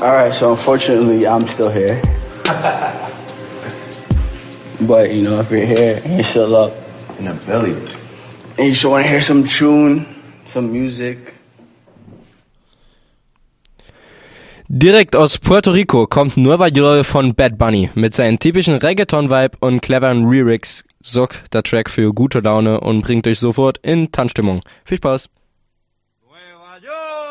Alright, so unfortunately I'm still here. But, you know, if you're here and you're still up in the belly and you just want to hear some tune, some music. Direkt aus Puerto Rico kommt Nueva York von Bad Bunny. Mit seinem typischen Reggaeton-Vibe und cleveren Lyrics sorgt der Track für gute Laune und bringt euch sofort in Tanzstimmung. Viel Spaß! Nueva York.